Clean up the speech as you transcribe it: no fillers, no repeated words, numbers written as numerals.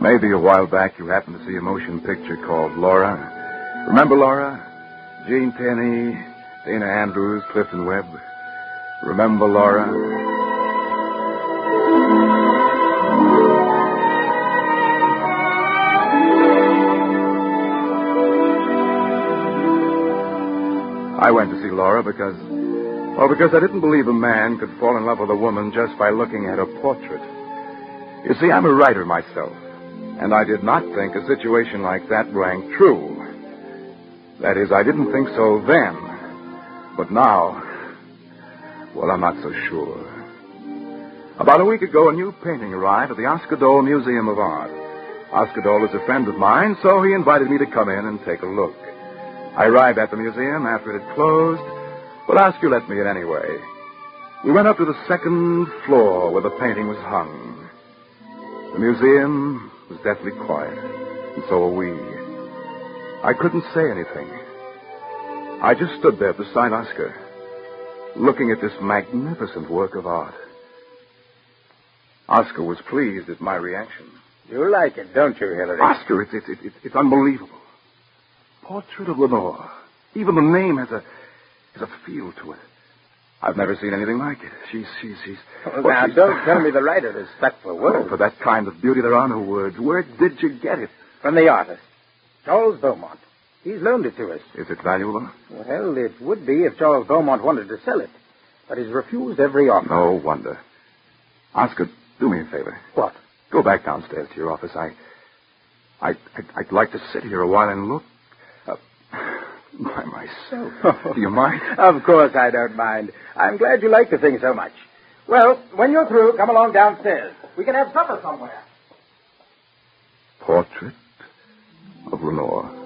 Maybe a while back you happened to see a motion picture called Laura. Remember Laura? Gene Tenney, Dana Andrews, Clifton Webb. Remember Laura? I went to see Laura because I didn't believe a man could fall in love with a woman just by looking at her portrait. You see, I'm a writer myself, and I did not think a situation like that rang true. That is, I didn't think so then. But now, well, I'm not so sure. About a week ago, a new painting arrived at the Oscar Dole Museum of Art. Oscar Dole is a friend of mine, so he invited me to come in and take a look. I arrived at the museum after it had closed, but Oscar let me in anyway. We went up to the second floor where the painting was hung. The museum was deathly quiet, and so were we. I couldn't say anything. I just stood there beside Oscar, looking at this magnificent work of art. Oscar was pleased at my reaction. You like it, don't you, Hillary? Oscar, it's unbelievable. Portrait of Lenore. Even the name has a feel to it. I've never seen anything like it. She's... Now, don't tell me the writer is stuck for words. Oh, for that kind of beauty, there are no words. Where did you get it? From the artist, Charles Beaumont. He's loaned it to us. Is it valuable? Well, it would be if Charles Beaumont wanted to sell it. But he's refused every offer. No wonder. Oscar, do me a favor. What? Go back downstairs to your office. I'd like to sit here a while and look. By myself. Do you mind? Of course I don't mind. I'm glad you like the thing so much. Well, when you're through, come along downstairs. We can have supper somewhere. Portrait of Lenore.